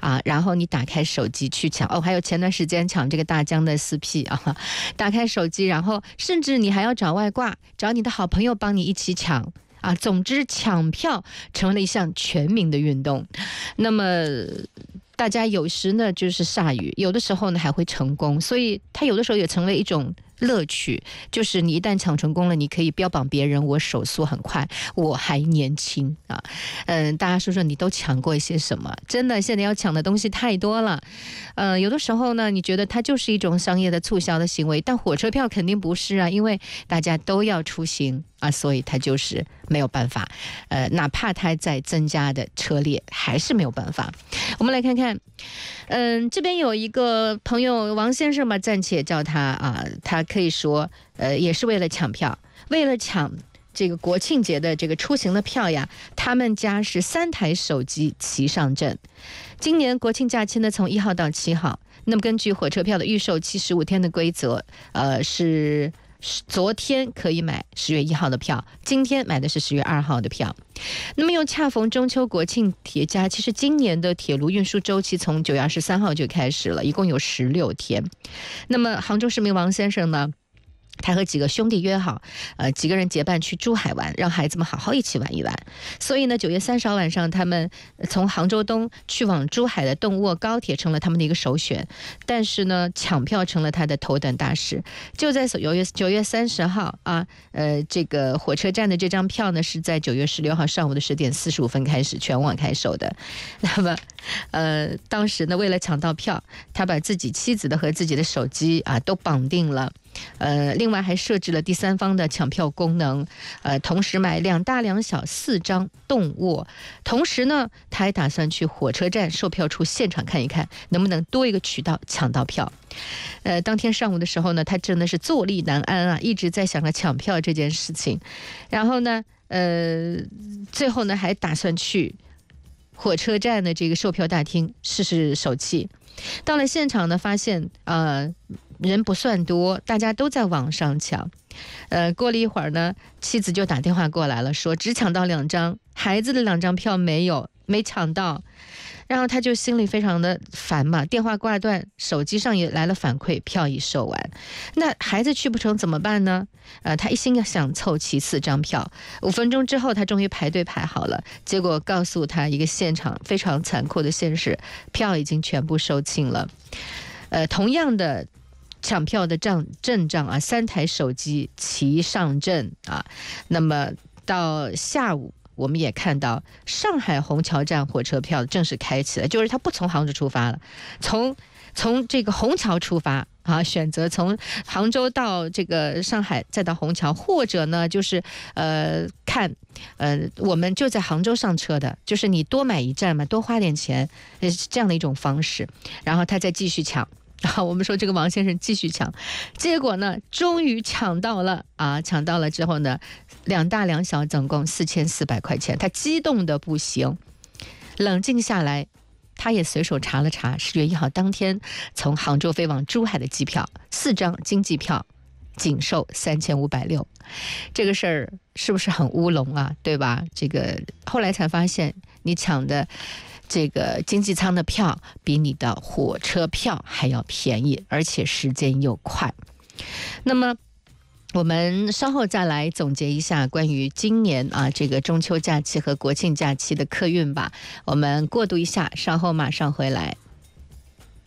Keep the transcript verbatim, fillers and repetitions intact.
啊，然后你打开手机去抢哦，还有前段时间抢这个大疆的四 P 啊，打开手机，然后甚至你还要找外挂，找你的好朋友帮你一起抢啊。总之，抢票成了一项全民的运动。那么大家有时呢就是铩羽，有的时候呢还会成功，所以它有的时候也成为一种乐趣，就是你一旦抢成功了，你可以标榜别人我手速很快，我还年轻啊。嗯，大家说说你都抢过一些什么？真的，现在要抢的东西太多了。呃，有的时候呢，你觉得它就是一种商业的促销的行为，但火车票肯定不是啊，因为大家都要出行啊，所以它就是没有办法。呃，哪怕它在增加的车列，还是没有办法。我们来看看，嗯，这边有一个朋友王先生嘛，暂且叫他啊，他可以说，呃，也是为了抢票，为了抢这个国庆节的这个出行的票呀，他们家是三台手机齐上阵。今年国庆假期呢，从一号到七号，那么根据火车票的预售七十五天的规则，呃，是昨天可以买十月一号的票，今天买的是十月二号的票。那么又恰逢中秋国庆节假，其实今年的铁路运输周期从九月二十三号就开始了，一共有十六天。那么杭州市民王先生呢，他和几个兄弟约好，呃，几个人结伴去珠海玩，让孩子们好好一起玩一玩。所以呢，九月三十号晚上，他们从杭州东去往珠海的动沃高铁成了他们的一个首选。但是呢，抢票成了他的头等大事。就在九月九月三十号啊，呃，这个火车站的这张票呢，是在九月十六号上午的十点四十五分开始全网开售的。那么，呃，当时呢，为了抢到票，他把自己妻子的和自己的手机啊都绑定了。呃，另外还设置了第三方的抢票功能，呃，同时买两大两小四张动卧。同时呢，他还打算去火车站售票处现场看一看，能不能多一个渠道抢到票。呃，当天上午的时候呢，他真的是坐立难安啊，一直在想着抢票这件事情。然后呢，呃，最后呢还打算去火车站的这个售票大厅试试手气。到了现场呢，发现呃人不算多，大家都在网上抢。呃，过了一会儿呢，妻子就打电话过来了，说只抢到两张，孩子的两张票没有，没抢到。然后他就心里非常的烦嘛，电话挂断，手机上也来了反馈，票已售完。那孩子去不成怎么办呢？呃，他一心要想凑齐四张票。五分钟之后，他终于排队排好了，结果告诉他一个现场非常残酷的现实，票已经全部售罄了。呃，同样的抢票的仗阵仗啊，三台手机齐上阵啊。那么到下午，我们也看到上海虹桥站火车票正式开启了，就是它不从杭州出发了，从从这个虹桥出发啊，选择从杭州到这个上海，再到虹桥，或者呢就是呃看呃我们就在杭州上车的，就是你多买一站嘛，多花点钱，这样的一种方式，然后他再继续抢。啊，我们说这个王先生继续抢，结果呢，终于抢到了啊！抢到了之后呢，两大两小总共四千四百块钱，他激动的不行。冷静下来，他也随手查了查十月一号当天从杭州飞往珠海的机票，四张经济票仅售三千五百六，这个事儿是不是很乌龙啊？对吧？这个后来才发现，你抢的这个经济舱的票比你的火车票还要便宜，而且时间又快。那么我们稍后再来总结一下关于今年啊这个中秋假期和国庆假期的客运吧，我们过渡一下，稍后马上回来。